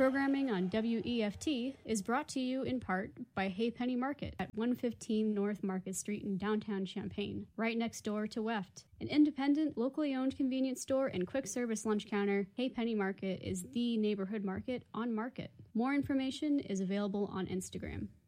Programming on WEFT is brought to you in part by Haypenny Market at 115 North Market Street in downtown Champaign, right next door to WEFT. An independent, locally owned convenience store and quick service lunch counter, Haypenny Market is the neighborhood market on Market. More information is available on Instagram.